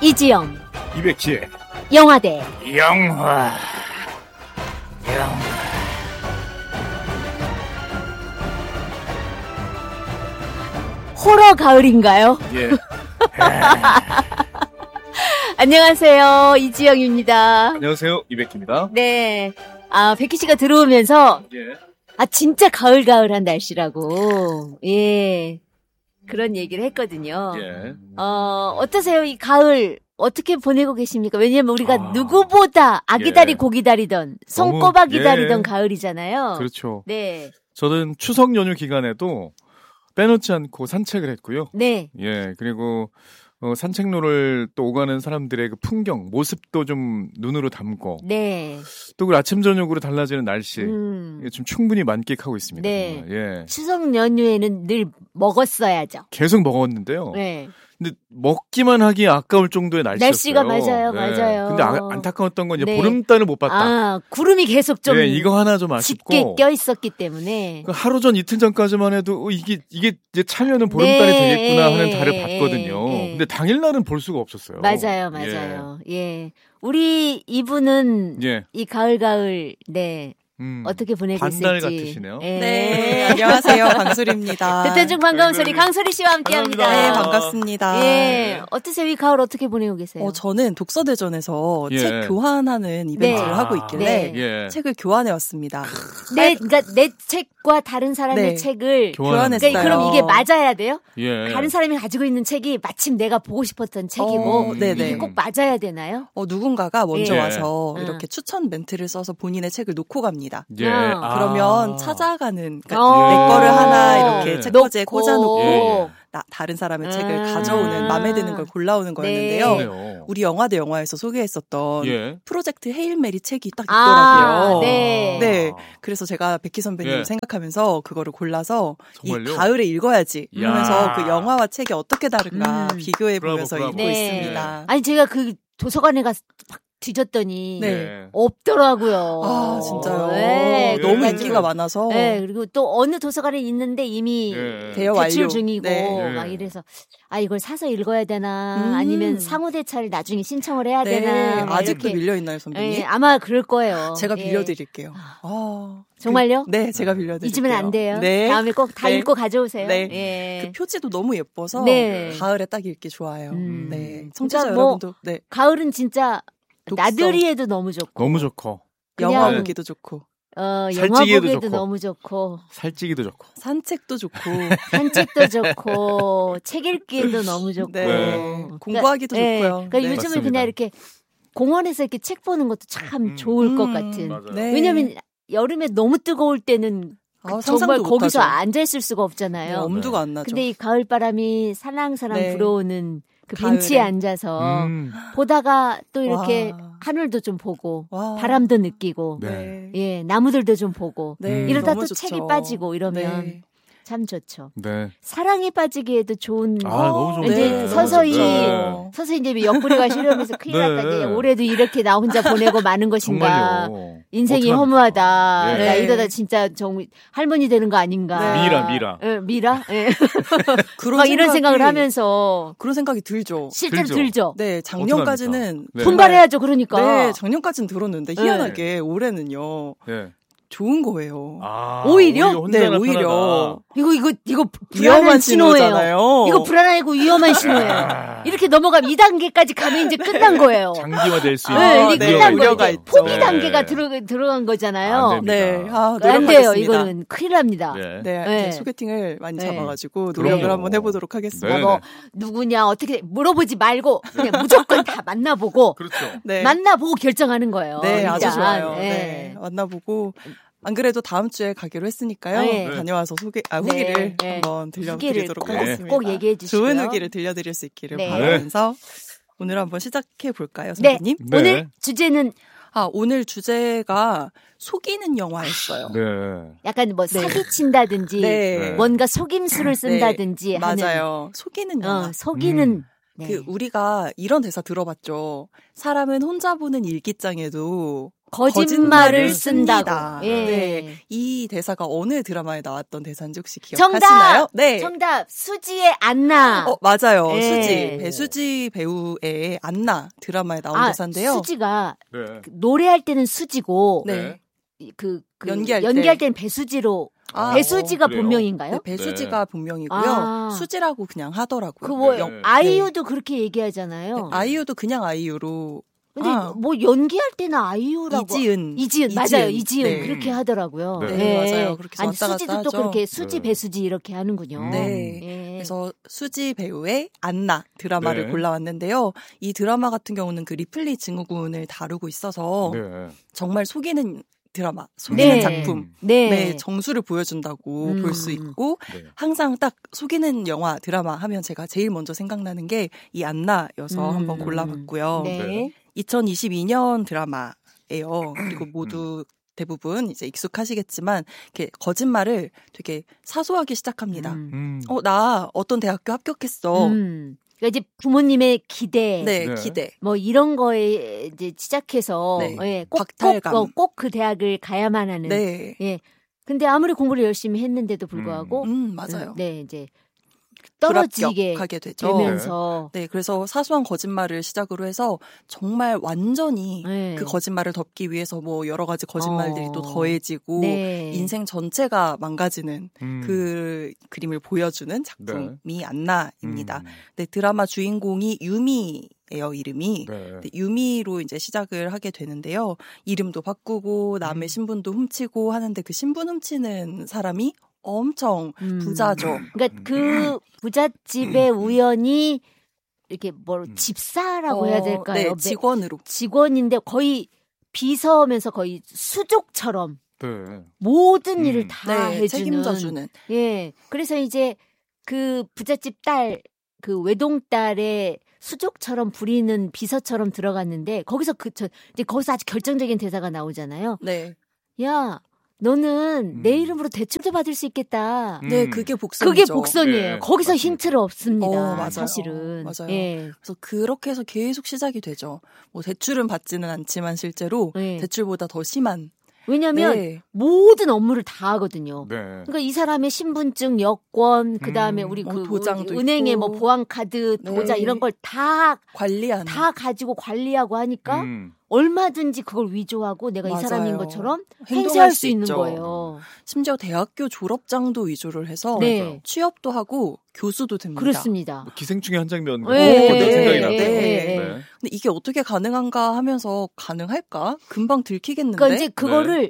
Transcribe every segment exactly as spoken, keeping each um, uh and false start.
이지영 이백지의 영화대 영화 영화 호러 가을인가요? 예. 안녕하세요, 이지영입니다. 안녕하세요, 이백기입니다. 네, 아 백기 씨가 들어오면서 예. 아 진짜 가을 가을한 날씨라고 예 그런 얘기를 했거든요. 예. 어 어떠세요, 이 가을 어떻게 보내고 계십니까? 왜냐면 우리가 아, 누구보다 아기다리 예. 고기다리던 손꼽아 너무, 기다리던 예. 가을이잖아요. 그렇죠. 네, 저는 추석 연휴 기간에도 빼놓지 않고 산책을 했고요. 네, 예. 그리고 어, 산책로를 또 오가는 사람들의 그 풍경, 모습도 좀 눈으로 담고 네. 또 그 아침 저녁으로 달라지는 날씨 음. 예, 좀 충분히 만끽하고 있습니다. 네. 정말. 예. 추석 연휴에는 늘 먹었어야죠. 계속 먹었는데요. 네. 근데 먹기만 하기 아까울 정도의 날씨였어요. 날씨가 맞아요, 맞아요. 근데 아, 안타까웠던 건 이제 네. 보름달을 못 봤다. 아, 구름이 계속 좀 네, 이거 하나 좀 아쉽고. 짙게 껴 있었기 때문에. 그 하루 전 이틀 전까지만 해도 어, 이게 이게 이제 차면은 보름달이 네, 되겠구나 하는 예, 달을 예, 봤거든요. 예. 근데 당일날은 볼 수가 없었어요. 맞아요, 맞아요. 예. 예. 우리 이분은 예. 이 가을 가을 네. 음, 어떻게 보내고 반달 있을지. 같으시네요. 예. 네, 안녕하세요. 강소리입니다. 듣던 중 반가운 소리 강소리 씨와 함께합니다. 반갑습니다. 네, 반갑습니다. 예. 어떠세요? 이 가을 어떻게 보내고 계세요? 어, 저는 독서대전에서 예. 책 교환하는 이벤트를 네. 하고 아, 있길래 네. 예. 책을 교환해 왔습니다. 내, 그러니까 내 책과 다른 사람의 네. 책을 교환하는 그러니까 교환했어요. 그럼 이게 맞아야 돼요? 예. 다른 사람이 가지고 있는 책이 마침 내가 보고 싶었던 책이고 어, 네네. 이게 꼭 맞아야 되나요? 어, 누군가가 먼저 예. 와서 음. 이렇게 추천 멘트를 써서 본인의 책을 놓고 갑니다. 예. 아. 그러면 아. 찾아가는, 그러니까 어. 내 거를 하나 이렇게 예. 책꽂이에 놓고. 꽂아놓고 예, 예. 나, 다른 사람의 책을 음. 가져오는 마음에 드는 걸 골라오는 거였는데요. 네. 그래요. 우리 영화대 영화에서 소개했었던 예. 프로젝트 헤일 메리 책이 딱 아, 있더라고요. 네. 네. 그래서 제가 백희 선배님 예. 생각하면서 그거를 골라서 정말요? 이 가을에 읽어야지 이러면서 야. 그 영화와 책이 어떻게 다른가 음. 비교해 브라보, 보면서 브라보. 읽고 네. 있습니다. 아니 제가 그 도서관에 가서 막 뒤졌더니 네. 예. 없더라고요. 아, 진짜요? 네. 너무 그래가지고 인기가 많아서. 네, 그리고 또 어느 도서관에 있는데 이미 예. 대여 대출 완료. 중이고 네. 막 이래서 아 이걸 사서 읽어야 되나 음. 아니면 상호대차를 나중에 신청을 해야 네. 되나 막 아직도 이렇게. 밀려 있나요, 선배님? 예, 아마 그럴 거예요. 제가 예. 빌려드릴게요. 아, 정말요? 그, 네, 제가 빌려드릴게요. 잊으면 안 돼요. 네. 다음에 꼭 다 네. 읽고 가져오세요. 네. 예. 그 표지도 너무 예뻐서 네. 가을에 딱 읽기 좋아요. 음. 네, 청취자 그러니까 뭐 여러분도 네, 가을은 진짜 독서. 나들이에도 너무 좋고 너무 좋고 그냥- 영화 보기도 좋고 어, 영화 살찌기에도 보기에도 좋고. 너무 좋고 살찌기도 좋고. 산책도 좋고 산책도 좋고 책 읽기에도 너무 좋고 네. 네. 공부하기도 예, 좋고요. 그러니까 네. 요즘은 맞습니다. 그냥 이렇게 공원에서 이렇게 책 보는 것도 참 음. 좋을 것 음. 같은. 맞아요. 네. 왜냐면 여름에 너무 뜨거울 때는 아, 정말 상상도 거기서 못하죠. 앉아 있을 수가 네, 없잖아요. 엄두가 안 나죠. 근데 이 가을 바람이 살랑살랑 네. 불어오는 그 가을에. 벤치에 앉아서 음. 보다가 또 이렇게 와. 하늘도 좀 보고 와. 바람도 느끼고 네. 예 나무들도 좀 보고 네, 음. 이러다 너무 또 좋죠. 책이 빠지고 이러면 네. 참 좋죠. 네. 사랑에 빠지기에도 좋은 아, 너무 좋은데. 이제 네. 서서히 네. 서서히 이제 옆구리가 시려면서 큰일 네. 났다. 이제 올해도 이렇게 나 혼자 보내고 마는 것인가. 정말요. 인생이 어떡합니까? 허무하다. 예. 나 네. 이러다 진짜 정 할머니 되는 거 아닌가. 네. 미라 미라. 예, 미라? 예. 그런 막 이런 생각이- 생각을 하면서 그런 생각이 들죠. 실제로 들죠. 들죠. 네, 작년까지는 네. 분발해야죠. 그러니까. 네, 작년까지는 들었는데 네. 희한하게 올해는요. 네. 좋은 거예요. 아, 오히려? 혼자 네, 나타나다. 오히려. 이거 이거 이거 위험한 불안한 신호예요. 신호잖아요. 이거 불안하고 위험한 신호예요. 아. 이렇게 넘어가면 이 단계까지 가면 이제 끝난 거예요. 장기화될 수 있는 네, 이게 네, 끝난 우려가 거예요. 있죠. 포기 네. 단계가 들어 들어간 거잖아요. 안 됩니다. 네, 아, 안 돼요. 노력하겠습니다. 이거는 큰일 납니다. 네. 네, 네. 이제 소개팅을 많이 네. 잡아가지고 노력을 그럼요. 한번 해보도록 하겠습니다. 네. 뭐 누구냐 어떻게 물어보지 말고 그냥 무조건 다 만나보고 그렇죠. 네, 만나보고 결정하는 거예요. 네, 아주 일단. 좋아요. 네. 네, 만나보고 안 그래도 다음 주에 가기로 했으니까요. 네. 다녀와서 소개, 아, 네, 후기를 네. 한번 후기를 들려드리도록 꼭, 하겠습니다. 꼭 얘기해 주시고요. 좋은 후기를 들려드릴 수 있기를 네. 바라면서 오늘 한번 시작해 볼까요, 네. 선생님? 네. 오늘 주제는 아, 오늘 주제가 속이는 영화였어요. 네. 약간 뭐 사기친다든지 네. 뭔가 속임수를 쓴다든지 네, 하는 맞아요. 속이는 영화. 어, 속이는 음. 네. 그 우리가 이런 대사 들어봤죠. 사람은 혼자 보는 일기장에도 거짓말을 거짓말을 쓴다고. 씁니다. 예. 네. 이 대사가 어느 드라마에 나왔던 대사인지 혹시 정답! 기억하시나요? 네. 정답! 수지의 안나. 어, 맞아요. 예. 수지. 배수지 배우의 안나 드라마에 나온 아, 대사인데요. 수지가 네. 그 노래할 때는 수지고 네. 그, 그 연기할 연기할 때. 때는 배수지로 아, 배수지가 어, 그래요? 본명인가요? 네, 배수지가 본명이고요. 아. 수지라고 그냥 하더라고요. 그 뭐 네. 아이유도 그렇게 얘기하잖아요. 아이유도 그냥 아이유로. 근데 아. 뭐 연기할 때는 아이유라고 이지은. 이지은 맞아요. 이지은 네. 그렇게 하더라고요. 네. 네, 맞아요. 그렇게 아니 왔다 갔다 수지도 또 하죠. 그렇게 수지 네. 배수지 이렇게 하는군요. 네. 예. 그래서 수지 배우의 안나 드라마를 네. 골라왔는데요. 이 드라마 같은 경우는 그 리플리 증후군을 다루고 있어서 네. 정말 속이는 드라마, 속이는 네. 작품, 네. 네, 정수를 보여준다고 음. 볼 수 있고 네. 항상 딱 속이는 영화, 드라마 하면 제가 제일 먼저 생각나는 게 이 안나여서 음. 한번 골라봤고요. 네. 네. 이천이십이 년 드라마예요. 그리고 음. 모두 대부분 이제 익숙하시겠지만 이렇게 거짓말을 되게 사소하게 시작합니다. 음. 음. 어, 나 어떤 대학교 합격했어. 음. 그러니까 이제 부모님의 기대, 네, 네. 기대. 뭐 이런 거에 이제 시작해서 네. 예, 꼭, 박탈감. 꼭, 꼭 그 대학을 가야만 하는. 네. 예. 근데 아무리 공부를 열심히 했는데도 불구하고, 음, 맞아요. 네, 이제 떨어지게 불합격하게 되죠. 되면서, 네, 그래서 사소한 거짓말을 시작으로 해서 정말 완전히 네. 그 거짓말을 덮기 위해서 뭐 여러 가지 거짓말들이 어. 또 더해지고 네. 인생 전체가 망가지는 음. 그 그림을 보여주는 작품이 안나입니다. 음. 네, 드라마 주인공이 유미예요, 이름이. 네. 네, 유미로 이제 시작을 하게 되는데요. 이름도 바꾸고 남의 음. 신분도 훔치고 하는데 그 신분 훔치는 사람이 엄청 음. 부자죠. 그러니까 그 부잣집에 우연히 이렇게 뭘 음. 집사라고 어, 해야 될까요? 네, 매- 직원으로. 직원인데 거의 비서면서 거의 수족처럼 네. 모든 음. 일을 다 네, 해주는. 책임져주는. 예. 그래서 이제 그 부잣집 딸, 그 외동딸의 수족처럼 부리는 비서처럼 들어갔는데 거기서 그, 저, 이제 거기서 아주 결정적인 대사가 나오잖아요. 네. 야, 너는 음. 내 이름으로 대출도 받을 수 있겠다. 음. 네, 그게 복선이죠. 그게 복선이에요. 네, 거기서 맞습니다. 힌트를 없습니다. 어, 맞아요. 사실은. 맞아요. 예. 그래서 그렇게 해서 계속 시작이 되죠. 뭐 대출은 받지는 않지만 실제로 네. 대출보다 더 심한. 왜냐면 네. 모든 업무를 다 하거든요. 네. 그러니까 이 사람의 신분증, 여권, 그 다음에 음, 우리 뭐 그 도장도 은행의 있고. 뭐 보안카드, 네. 도장 이런 걸 다, 관리하는. 다 가지고 관리하고 하니까 음. 얼마든지 그걸 위조하고 내가 이 맞아요. 사람인 것처럼 행동할 행세할 수 수 있는 있죠. 거예요. 심지어 대학교 졸업장도 위조를 해서 네. 취업도 하고 교수도 됩니다. 그렇습니다. 뭐 기생충의 한 장면 네, 꼭 생각이 네, 나요. 네. 네. 근데 이게 어떻게 가능한가 하면서 가능할까? 금방 들키겠는데. 그러니까 이제 그거를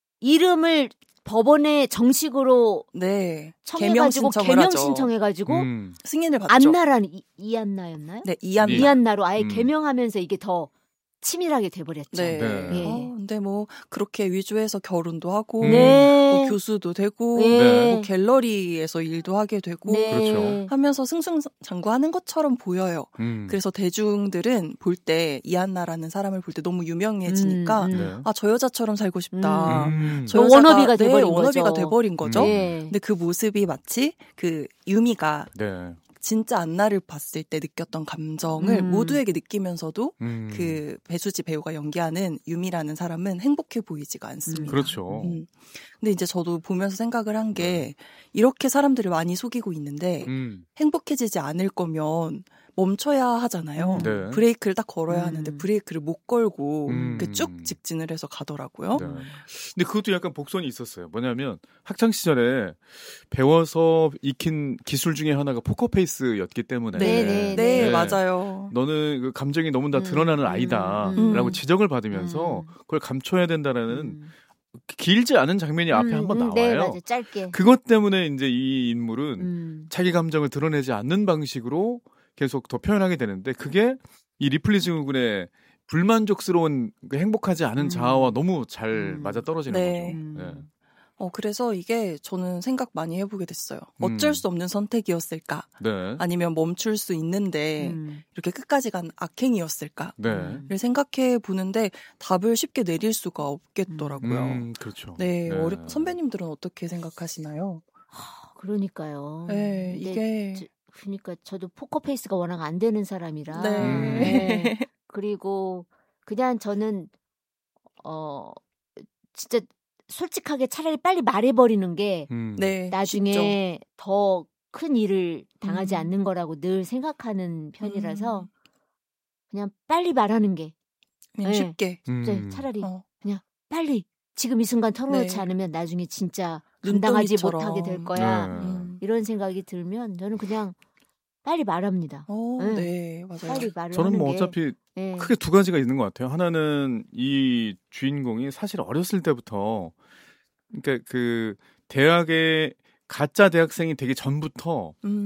이름을 법원에 정식으로 네. 청해가지고 신청을 개명 하죠. 신청해가지고 음. 승인을 받죠. 안나라는 이, 이안나였나요? 네, 이안. 이- 이안나로 아예 음. 개명하면서 이게 더 치밀하게 돼버렸죠. 네. 네. 어, 근데 뭐 그렇게 위조해서 결혼도 하고 음. 네. 뭐 교수도 되고 네. 뭐 갤러리에서 일도 하게 되고 네. 그렇죠. 하면서 승승장구하는 것처럼 보여요. 음. 그래서 대중들은 볼 때 이안나라는 사람을 볼 때 너무 유명해지니까 음, 음. 네. 아, 저 여자처럼 살고 싶다. 음. 저 뭐 여자가 워너비가 네, 돼버린 워너비가 거죠. 돼버린 거죠. 네. 근데 그 모습이 마치 그 유미가 네. 진짜 안나를 봤을 때 느꼈던 감정을 음. 모두에게 느끼면서도 음. 그 배수지 배우가 연기하는 유미라는 사람은 행복해 보이지가 않습니다. 그렇죠. 음. 근데 이제 저도 보면서 생각을 한 게 이렇게 사람들을 많이 속이고 있는데 음. 행복해지지 않을 거면 멈춰야 하잖아요. 네. 브레이크를 딱 걸어야 음. 하는데 브레이크를 못 걸고 음. 그 쭉 직진을 해서 가더라고요. 네. 근데 그것도 약간 복선이 있었어요. 뭐냐면 학창 시절에 배워서 익힌 기술 중에 하나가 포커페이스였기 때문에 네, 네, 네. 네. 맞아요. 너는 그 감정이 너무나 음, 드러나는 음, 아이다라고 음. 지적을 받으면서 음. 그걸 감춰야 된다라는 음. 길지 않은 장면이 앞에 음, 한번 음, 나와요. 네, 맞아요. 짧게. 그것 때문에 이제 이 인물은 음. 자기 감정을 드러내지 않는 방식으로 계속 더 표현하게 되는데 그게 이 리플리 증후군의 불만족스러운 그 행복하지 않은 음. 자아와 너무 잘 음. 맞아 떨어지는 네. 거죠. 음. 네. 어, 그래서 이게 저는 생각 많이 해보게 됐어요. 어쩔 음. 수 없는 선택이었을까? 네. 아니면 멈출 수 있는데 음. 이렇게 끝까지 간 악행이었을까? 네. 음. 를 생각해 보는데 답을 쉽게 내릴 수가 없겠더라고요. 음, 그렇죠. 네, 어려, 선배님들은 어떻게 생각하시나요? 그러니까요. 네, 근데 이게 저- 그러니까 저도 포커페이스가 워낙 안 되는 사람이라. 네. 음. 네. 그리고 그냥 저는 어 진짜 솔직하게 차라리 빨리 말해버리는 게 음. 네. 나중에 더 큰 일을 당하지 음. 않는 거라고 늘 생각하는 편이라서 음. 그냥 빨리 말하는 게 그냥 네. 쉽게. 음. 진짜 차라리 어. 그냥 빨리 지금 이 순간 털어놓지 네. 않으면 나중에 진짜 감당하지 눈덩이처럼. 못하게 될 거야. 네. 음. 이런 생각이 들면 저는 그냥 빨리 말합니다. 어, 네. 네, 맞아요. 빨리 말을 저는 하는 뭐 게 어차피 네. 크게 두 가지가 있는 것 같아요. 하나는 이 주인공이 사실 어렸을 때부터 그러니까 그 대학에 가짜 대학생이 되기 전부터 음.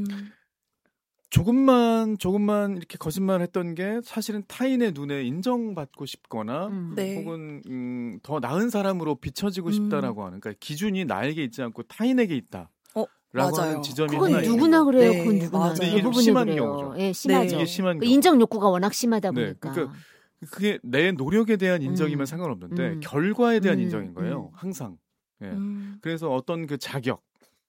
조금만 조금만 이렇게 거짓말했던 게 사실은 타인의 눈에 인정받고 싶거나 음. 네. 혹은 음, 더 나은 사람으로 비춰지고 음. 싶다라고 하는 그러니까 기준이 나에게 있지 않고 타인에게 있다. 어, 라고 맞아요. 하는 지점이 그건 하나 누구나 있는 거예요. 그래요. 네, 그건 누구나. 맞아요. 근데 이게 좀 대부분이 심한 그래요. 경우죠. 예, 심하죠. 이게 심한 그 경우. 인정 욕구가 워낙 심하다 네, 보니까. 그러니까 그게 내 노력에 대한 인정이면 음. 상관없는데 음. 결과에 대한 음. 인정인 거예요. 음. 항상. 예. 음. 그래서 어떤 그 자격,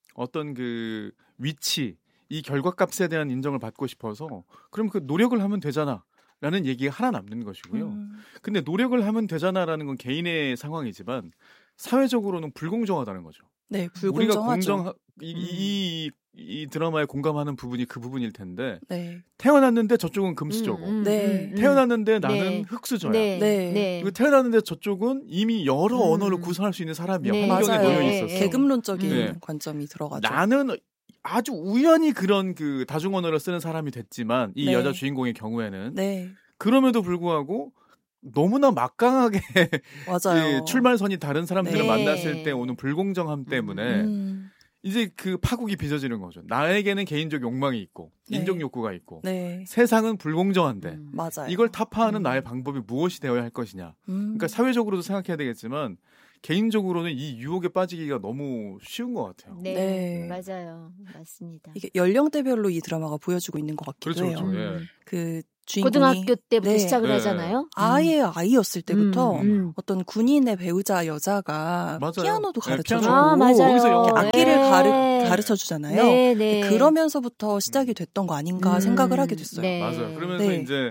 어떤 그 위치, 이 결과값에 대한 인정을 받고 싶어서 그럼 그 노력을 하면 되잖아라는 얘기가 하나 남는 것이고요. 음. 근데 노력을 하면 되잖아라는 건 개인의 상황이지만 사회적으로는 불공정하다는 거죠. 네, 우리가 불공정하죠. 공정 이, 이, 이 드라마에 공감하는 부분이 그 부분일 텐데 네, 태어났는데 저쪽은 금수저고 음, 음, 네. 음, 음. 태어났는데 나는 네. 흙수저야. 네. 네. 네. 그리고 태어났는데 저쪽은 이미 여러 음. 언어를 구사할 수 있는 사람이야. 네. 환경에 맞아요. 놓여 네. 있었어. 계급론적인 네. 관점이 들어가죠. 나는 아주 우연히 그런 그 다중 언어를 쓰는 사람이 됐지만 이 네. 여자 주인공의 경우에는 네, 그럼에도 불구하고 너무나 막강하게 맞아요. 이 출발선이 다른 사람들을 네. 만났을 때 오는 불공정함 때문에 음. 이제 그 파국이 빚어지는 거죠. 나에게는 개인적 욕망이 있고 네. 인정 욕구가 있고 네, 세상은 불공정한데 음. 맞아요. 이걸 타파하는 음. 나의 방법이 무엇이 되어야 할 것이냐. 음. 그러니까 사회적으로도 생각해야 되겠지만 개인적으로는 이 유혹에 빠지기가 너무 쉬운 것 같아요. 네. 네. 맞아요. 맞습니다. 이게 연령대별로 이 드라마가 보여주고 있는 것 같기도 그렇죠, 해요. 그렇죠. 예. 음. 그 주인공이 고등학교 때부터 네. 시작을 네. 하잖아요. 아예 아이였을 때부터 음, 음. 어떤 군인의 배우자 여자가 맞아요. 피아노도 네, 가르쳐주고 피아노. 아, 맞아요. 거기서 영어 이렇게 악기를 네. 가르, 가르쳐 주잖아요. 네, 네. 그러면서부터 시작이 됐던 거 아닌가 음, 생각을 하게 됐어요. 네. 맞아요. 그러면서 네. 이제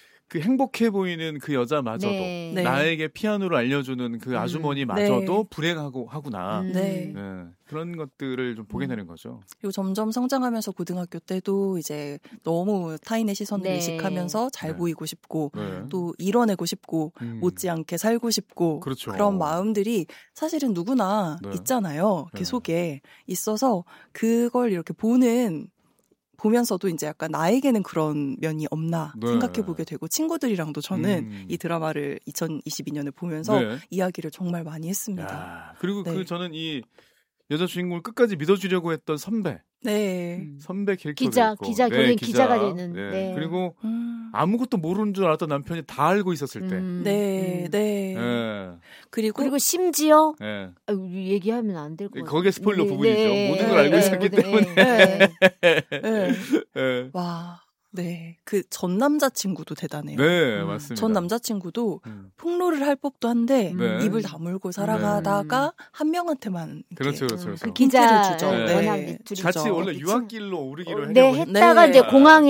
그 행복해 보이는 그 여자마저도 네. 네. 나에게 피아노를 알려주는 그 음. 아주머니마저도 네. 불행하고 하구나. 음. 네. 네, 그런 것들을 좀 보게 음. 되는 거죠. 그리고 점점 성장하면서 고등학교 때도 이제 너무 타인의 시선을 네. 의식하면서 잘 네. 보이고 싶고 네. 또 이뤄내고 싶고 음. 못지않게 살고 싶고 그렇죠. 런 마음들이 사실은 누구나 네. 있잖아요. 그 네. 속에 있어서 그걸 이렇게 보는 보면서도 이제 약간 나에게는 그런 면이 없나 네. 생각해 보게 되고 친구들이랑도 저는 음. 이 드라마를 이천이십이 년에 보면서 네. 이야기를 정말 많이 했습니다. 야, 그리고 네. 그 저는 이 여자 주인공을 끝까지 믿어주려고 했던 선배, 네. 음. 선배 캐릭터도 기자, 있고, 기자, 네, 결국엔 기자. 기자가 되는, 네. 네. 그리고 음. 아무것도 모르는 줄 알았던 남편이 다 알고 있었을 때, 음, 네, 음. 네. 예, 그리고, 그리고 심지어 예. 아, 얘기하면 안 될 것 같아요. 거기에 스포일러 부분이죠. 모든 걸 알고 있었기 때문에. 네. 네. 예. 와, 네. 그 전 남자친구도 대단해요. 네, 음. 맞습니다. 전 남자친구도 음. 폭로를 할 법도 한데 네. 입을 다물고 살아가다가 한 명한테만 이렇게 그렇죠, 그렇죠, 음, 그렇죠. 그 기자 힌트를 주죠. 네. 워낙 네. 밑줄이 같이 그렇죠. 원래 미친- 유학길로 오르기로 어, 하려고 네, 했- 했다가 네. 이제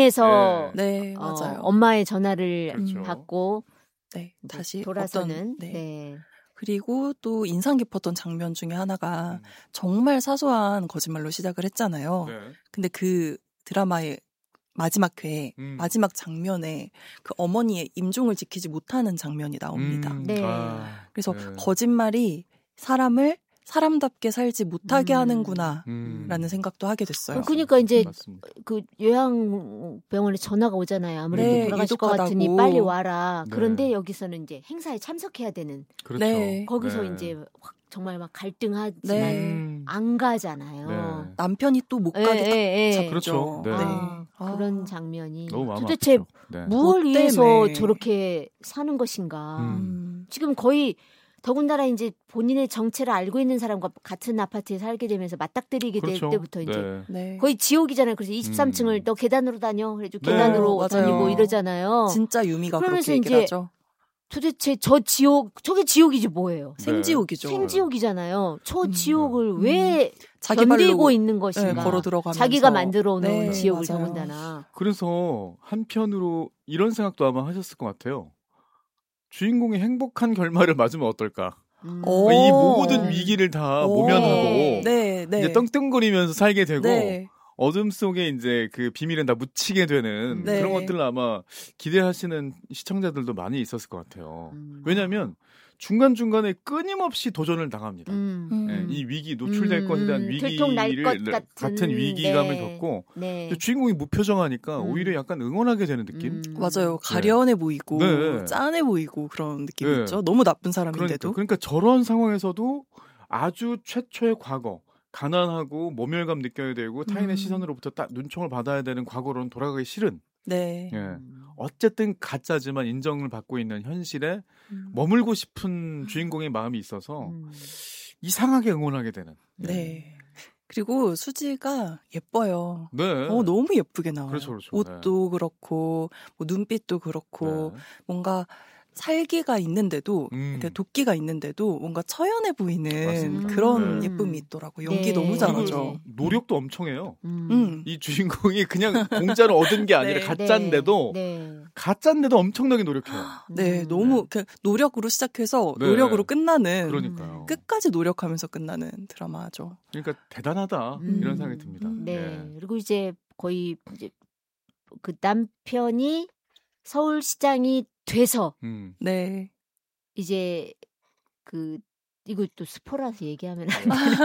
공항에서 네, 어, 맞아요. 엄마의 전화를 그렇죠. 받고 네, 이제 다시 돌아서는 어떤, 네. 네. 그리고 또 인상 깊었던 장면 중에 하나가 음. 정말 사소한 거짓말로 시작을 했잖아요. 네. 근데 그 드라마의 마지막 회에 음. 마지막 장면에 그 어머니의 임종을 지키지 못하는 장면이 나옵니다. 음, 네. 아, 그래서 네. 거짓말이 사람을 사람답게 살지 못하게 음. 하는구나 음. 라는 생각도 하게 됐어요. 어, 그러니까 이제 맞습니다. 그 요양병원에 전화가 오잖아요. 아무래도 네, 돌아가실 것 유독하다고. 같으니 빨리 와라. 네. 그런데 여기서는 이제 행사에 참석해야 되는 그렇죠. 네. 거기서 네. 이제 확 정말 막 갈등하지만 네. 음. 안 가잖아요. 네. 남편이 또 못 예, 가게 예, 예. 잡죠. 그렇죠. 네. 아, 아. 그런 장면이 너무 마음 도대체 아프죠. 네. 무엇을 뭐 위해서 때문에. 저렇게 사는 것인가. 음. 음. 지금 거의 더군다나 이제 본인의 정체를 알고 있는 사람과 같은 아파트에 살게 되면서 맞닥뜨리게 그렇죠. 될 때부터 이제 네. 네. 거의 지옥이잖아요. 그래서 이십삼 층을 음. 너 계단으로 다녀. 그래가지고 네, 계단으로 맞아요. 다니고 이러잖아요. 진짜 유미가 그러면서 그렇게 얘기를 이제 하죠. 도대체 저 지옥, 저게 지옥이지 뭐예요? 네. 생지옥이죠. 생지옥이잖아요. 저 음. 지옥을 음. 왜 자기 견디고 발로 있는 것인가? 네, 걸어 들어가면서 자기가 만들어 놓은 네, 지옥을 맞아요. 더군다나. 그래서 한편으로 이런 생각도 아마 하셨을 것 같아요. 주인공이 행복한 결말을 맞으면 어떨까? 음. 오. 이 모든 위기를 다 오. 모면하고 네, 네. 이제 떵떵거리면서 살게 되고 네. 어둠 속에 이제 그 비밀은 다 묻히게 되는 네. 그런 것들을 아마 기대하시는 시청자들도 많이 있었을 것 같아요. 음. 왜냐하면 중간중간에 끊임없이 도전을 당합니다. 음. 음. 예, 이 위기, 노출될 음, 것에 대한 음, 들통날 위기를 것 같은, 같은 위기감을 네. 겪고 네. 근데 주인공이 무표정하니까 음. 오히려 약간 응원하게 되는 느낌? 음. 맞아요. 가련해 보이고 네. 짠해 보이고 그런 느낌이 네. 있죠. 너무 나쁜 그러니까, 사람인데도. 그러니까 저런 상황에서도 아주 최초의 과거, 가난하고 모멸감 느껴야 되고 타인의 음. 시선으로부터 딱 눈총을 받아야 되는 과거로는 돌아가기 싫은. 네. 예. 음. 어쨌든 가짜지만 인정을 받고 있는 현실에 음. 머물고 싶은 주인공의 마음이 있어서 음. 이상하게 응원하게 되는. 네. 그리고 수지가 예뻐요. 네. 어, 너무 예쁘게 나와요. 그렇죠, 그렇죠. 옷도 그렇고, 뭐 눈빛도 그렇고, 네. 뭔가 살기가 있는데도, 음. 이렇게 도끼가 있는데도 뭔가 처연해 보이는 맞습니다. 그런 네. 예쁨이 있더라고. 연기 네. 너무 잘하죠. 그리고 노력도 엄청 해요. 음. 음. 이 주인공이 그냥 공짜로 얻은 게 아니라 네. 가짜인데도 네. 가짜인데도 엄청나게 노력해요. 네, 음. 너무 그 노력으로 시작해서 네. 노력으로 끝나는 그러니까요. 끝까지 노력하면서 끝나는 드라마죠. 그러니까 대단하다 음. 이런 생각이 듭니다. 음. 네. 예. 그리고 이제 거의 이제 그 남편이 서울시장이 돼서 음. 네. 이제 그 이거 또 스포라서 얘기하면 안,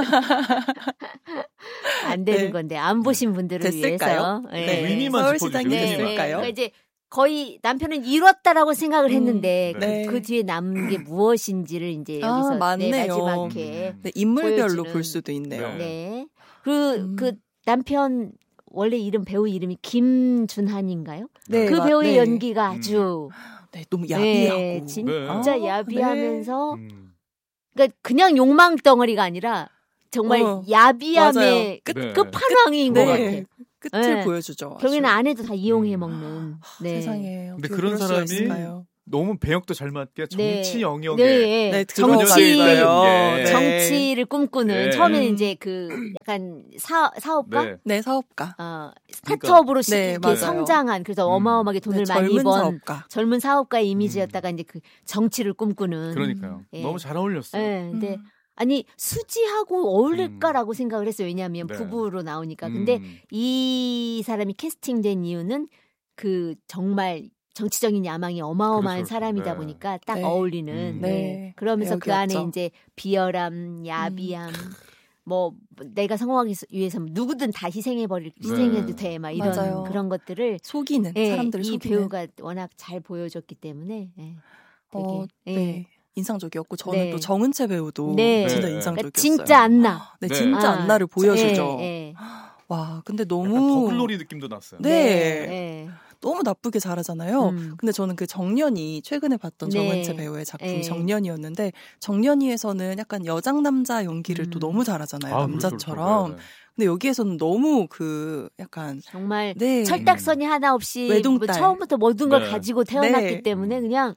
안 되는 네. 건데 안 보신 분들을 됐을까요? 위해서 네. 위니만 서울시장이 짚어주세요, 네, 위니만. 됐을까요? 그러니까 이제 거의 남편은 이뤘다라고 생각을 음, 했는데 네. 그, 그 뒤에 남은 게 무엇인지를 이제 아, 여기서 네, 맞네요. 마지막에 음. 네, 인물별로 보여주는- 볼 수도 있네요. 네. 네. 그, 음. 그 남편 원래 이름 배우 이름이 김준한인가요? 네, 그 마- 배우의 네. 연기가 아주 네, 너무 네, 야비하고. 진짜 아, 야비하면서 음. 그러니까 그냥 욕망 덩어리가 아니라 정말 어, 야비함의 끝, 네. 끝판왕인 것 같아. 네, 끝을 네. 보여주죠. 아주. 결국에는 아내도 다 이용해 음. 먹는. 네. 세상에. 근데 어떻게 그런 그럴 수가 사람이 있을까요? 너무 배역도 잘 맞게 네. 정치 영역에 네. 네, 정치, 들어가 있어요. 네. 정치를 꿈꾸는 네. 처음에는 음. 이제 그 약간 사, 사업가? 네. 네, 사업가. 어, 스타트업으로 시- 네, 이렇게 맞아요. 성장한 그래서 음. 어마어마하게 돈을 네, 많이 젊은 번 사업가. 젊은 사업가의 이미지였다가 이제 그 정치를 꿈꾸는. 그러니까요. 예. 너무 잘 어울렸어요. 네, 근데 음. 아니 수지하고 어울릴까라고 생각을 했어요. 왜냐하면 네. 부부로 나오니까. 근데 음. 이 사람이 캐스팅된 이유는 그 정말 정치적인 야망이 어마어마한 그렇죠, 그렇죠. 사람이다 네. 보니까 딱 네. 어울리는. 음. 네. 네. 그러면서 그 안에 배역이었죠. 이제 비열함, 야비함, 뭐 내가 성공하기 위해서 누구든 다 희생해버릴 희생해도 돼, 막 이런 맞아요. 그런 것들을 속이는 예, 사람들을 이 속이는. 배우가 워낙 잘 보여줬기 때문에 예, 되게 어, 예. 네. 인상적이었고 저는 네. 또 정은채 배우도 네. 진짜 네. 인상적이었어요. 그러니까 진짜 안나. 네, 네. 진짜 아, 안나를 보여주죠. 예, 예. 와, 근데 약간 너무 더글로리 느낌도 났어요. 네. 네. 너무 나쁘게 잘하잖아요. 음. 근데 저는 그 정년이 최근에 봤던 네. 정은채 배우의 작품이 네. 정년이었는데 정년이에서는 약간 여장 남자 연기를 음. 또 너무 잘하잖아요. 아, 남자처럼. 그렇죠, 그렇죠. 근데 여기에서는 너무 그 약간 정말 네. 철딱선이 하나 없이 외동딸. 뭐 처음부터 모든 걸 네. 가지고 태어났기 네. 때문에 그냥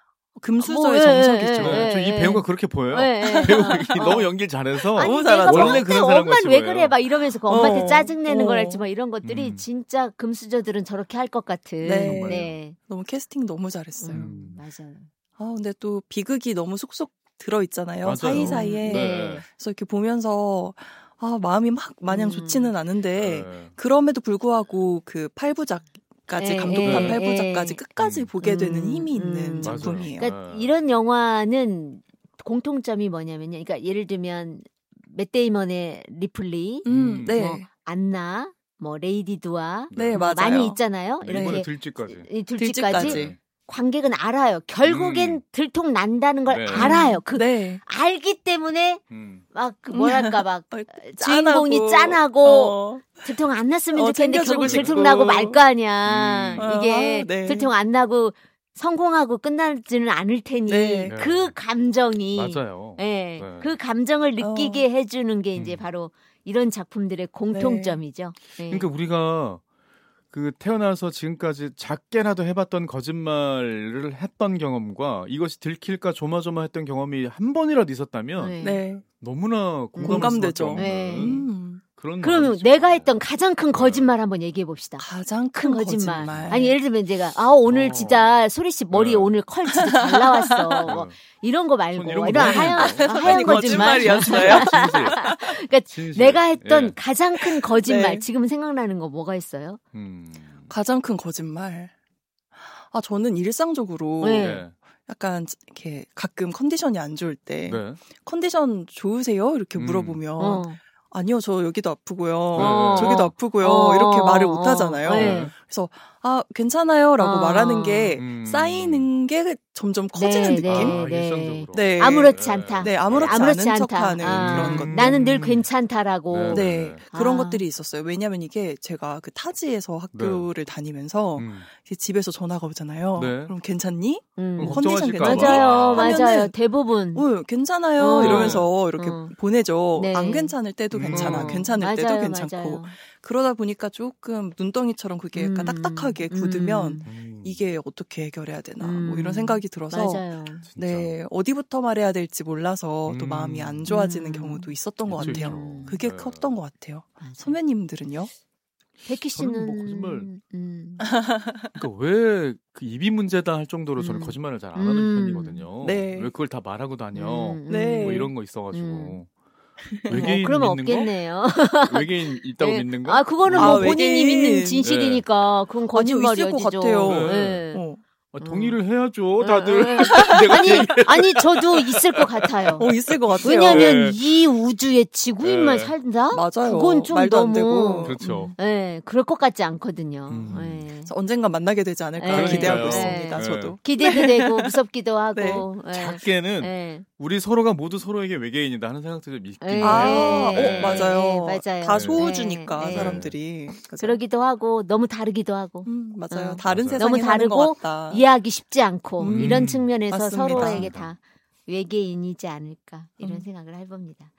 금수저의 뭐, 예, 정석이죠. 예, 네. 예. 저 이 배우가 그렇게 보여요. 예, 예. 배우 어. 너무 연기를 잘해서 아니 너무 내가 잘하죠. 뭐 원래 그때 그런 사람 엄마는 같이 왜 보여요. 그래 막 이러면서 그 엄마한테 어. 짜증내는 어. 거랄지 막 이런 것들이 음. 진짜 금수저들은 저렇게 할 것 같은 네. 네. 너무 캐스팅 너무 잘했어요. 음, 맞아요. 아, 근데 또 비극이 너무 쏙쏙 들어 있잖아요. 맞아요. 사이사이에. 네. 그래서 이렇게 보면서 아, 마음이 막 마냥 음. 좋지는 않은데 네. 그럼에도 불구하고 그 팔부작까지 예, 감독한 예, 팔부작까지 예. 끝까지 음. 보게 되는 음, 힘이 있는 음. 작품이에요. 그러니까 네. 이런 영화는 공통점이 뭐냐면요. 그러니까 예를 들면 맷 데이먼의 리플리, 음, 네. 뭐 안나, 뭐 레이디 두아 네, 뭐 맞아요. 많이 있잖아요. 네, 이번에 이렇게 들쥐까지. 이 둘째까지 들쥐까지. 관객은 알아요. 결국엔 음. 들통 난다는 걸 네. 알아요. 그 네. 알기 때문에 음. 막 그 뭐랄까 막 어, 주인공이 짠하고, 짠하고 어, 들통 안 났으면 어, 좋겠는데 챙겨주고 결국 들통 싶고. 나고 말 거 아니야. 음. 이게 아, 네. 들통 안 나고 성공하고 끝나지는 않을 테니 네. 그 감정이 맞아요. 예, 네. 그 감정을 느끼게 해주는 게 이제 음. 바로 이런 작품들의 공통점이죠. 예. 그러니까 우리가 그 태어나서 지금까지 작게라도 해봤던 거짓말을 했던 경험과 이것이 들킬까 조마조마했던 경험이 한 번이라도 있었다면 네. 네. 너무나 공감되죠. 네. 음. 그런 그러면 내가 했던 가장 큰 거짓말 한번 얘기해 봅시다. 가장 큰 큰 거짓말. 거짓말. 아니 예를 들면 제가 아 오늘 어. 진짜 소리 씨 머리 네. 오늘 컬 진짜 잘 나왔어. 뭐 이런 거 말고 전 이런 거 이런 너무 하얀 해요. 하얀 아니, 거짓말. 거짓말이었어요. 진실. 그러니까 진실. 내가 했던 예. 가장 큰 거짓말 네. 지금 생각나는 거 뭐가 있어요? 음. 가장 큰 거짓말. 아, 저는 일상적으로 네. 네. 약간 이렇게 가끔 컨디션이 안 좋을 때 네. 컨디션 좋으세요? 이렇게 음. 물어보면 어. 아니요, 저 여기도 아프고요. 어. 저기도 아프고요. 어. 이렇게 말을 못 하잖아요. 네. 그래서 아, 괜찮아요 라고 어. 말하는 게 음. 쌓이는 게 점점 커지는 네, 느낌? 아, 네. 일상적으로. 네. 아무렇지 않다. 네, 아무렇지, 아무렇지 않은 않다. 척하는 아, 그런 것들. 나는 늘 괜찮다라고. 네. 네, 그런 아. 것들이 있었어요. 왜냐면 이게 제가 그 타지에서 학교를 다니면서 음. 이제 집에서 전화가 오잖아요. 네. 그럼 괜찮니? 음. 그럼 컨디션 걱정하실까 봐. 괜찮니? 맞아요, 하면은 맞아요. 대부분. 어, 괜찮아요. 어. 이러면서 이렇게 어. 보내죠. 네. 안 괜찮을 때도 음. 괜찮아. 어. 괜찮을 맞아요, 때도 괜찮고. 맞아요. 그러다 보니까 조금 눈덩이처럼 그게 약간 음. 딱딱하게 굳으면 음. 음. 이게 어떻게 해결해야 되나 뭐 음. 이런 생각이 들어서 맞아요. 진짜. 네, 어디부터 말해야 될지 몰라서 또 음. 마음이 안 좋아지는 음. 경우도 있었던 것 그쵸, 같아요. 그쵸. 그게 네. 컸던 것 같아요. 맞아요. 선배님들은요? 백희 저는 씨는 뭐 거짓말- 음. 그러니까 왜 그 입이 문제다 할 정도로 저는 음. 거짓말을 잘 안 하는 음. 편이거든요. 네. 왜 그걸 다 말하고 다녀? 음, 네. 뭐 이런 거 있어가지고 음. 외계인 어, 그러면 믿는 없겠네요. 거? 외계인 있다고 네. 믿는 거? 아, 그거는 아, 뭐 외계인. 본인이 믿는 진실이니까 그건 아니요, 있을 거짓말이야지. 것 같아요. 네. 어. 아, 동의를 해야죠, 어, 다들. 어, 어. 내가 아니, 아니, 저도 있을 것 같아요. 어, 있을 것 같아요. 왜냐면 네. 이 우주에 지구인만 네. 산다? 맞아요. 그건 좀 말도 안 너무. 되고. 그렇죠. 예, 네, 그럴 것 같지 않거든요. 음. 네. 그래서 언젠가 만나게 되지 않을까 네. 기대하고 그러니까요. 있습니다. 네. 저도. 기대도 되고 무섭기도 하고. 네. 예. 작게는 예. 우리 서로가 모두 서로에게 외계인이다 하는 생각들을 있긴 네. 해요. 아, 네. 어, 맞아요. 네, 맞아요. 다 네. 소우주니까 네. 사람들이. 그래서, 그러기도 하고 너무 다르기도 하고 음, 맞아요. 어. 다른 맞아요. 세상에 너무 사는 다르고 것 같다. 이해하기 쉽지 않고 음. 이런 측면에서 맞습니다. 서로에게 다 외계인이지 않을까 이런 음. 생각을 해봅니다.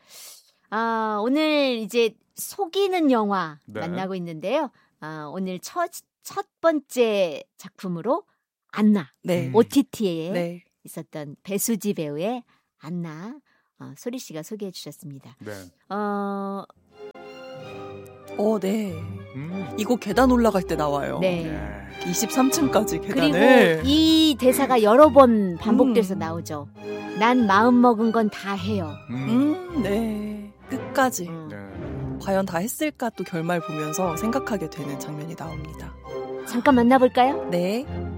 아, 오늘 이제 속이는 영화 네. 만나고 있는데요. 아, 오늘 첫, 첫 번째 작품으로 안나 네. 음. 오티티에 네. 있었던 배수지 배우의 안나 어, 소리 씨가 소개해 주셨습니다. 네. 어, 어, 네. 음. 이거 계단 올라갈 때 나와요. 네. 네. 이십삼 층까지 계단을. 그리고 이 대사가 여러 번 반복돼서 음. 나오죠. 난 마음 먹은 건 다 해요. 음. 음, 네. 끝까지. 음. 네. 과연 다 했을까 또 결말 보면서 생각하게 되는 장면이 나옵니다. 잠깐 만나볼까요? 네.